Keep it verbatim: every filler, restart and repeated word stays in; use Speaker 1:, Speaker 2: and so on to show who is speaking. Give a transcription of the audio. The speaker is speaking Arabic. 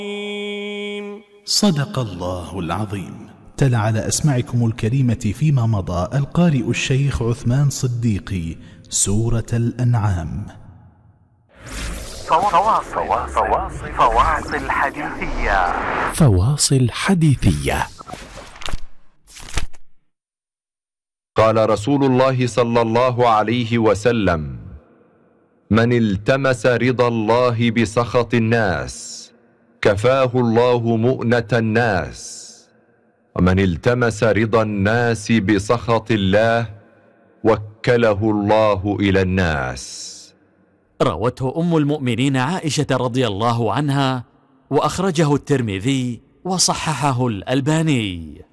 Speaker 1: صدق الله العظيم. تلا على أسماعكم الكريمة فيما مضى القارئ الشيخ عثمان صديقي سورة الأنعام.
Speaker 2: فواصل فواصل فواصل حديثية
Speaker 3: فواصل حديثية.
Speaker 4: قال رسول الله صلى الله عليه وسلم: من التمس رضا الله بسخط الناس كفاه الله مؤنة الناس، ومن التمس رضا الناس بسخط الله وكله الله إلى الناس.
Speaker 3: روته أم المؤمنين عائشة رضي الله عنها، وأخرجه الترمذي وصححه الألباني.